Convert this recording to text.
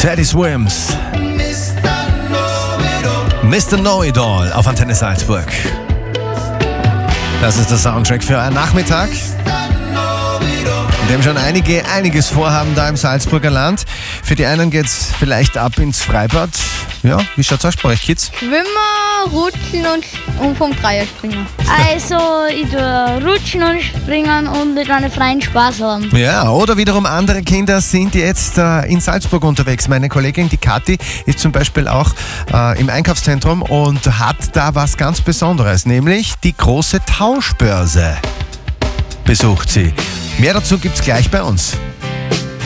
Teddy Swims. Mr. Know-It-All auf Antenne Salzburg. Das ist der Soundtrack für einen Nachmittag, in dem schon einiges vorhaben da im Salzburger Land. Für die einen geht's vielleicht ab ins Freibad. Ja, wie schaut's aus bei euch, Kids? Schwimmen, rutschen und vom Dreier springen. Also, ich tue rutschen und springen und mit einem freien Spaß haben. Ja, oder wiederum andere Kinder sind jetzt in Salzburg unterwegs. Meine Kollegin, die Kathi, ist zum Beispiel auch im Einkaufszentrum und hat da was ganz Besonderes, nämlich die große Tauschbörse besucht sie. Mehr dazu gibt's gleich bei uns.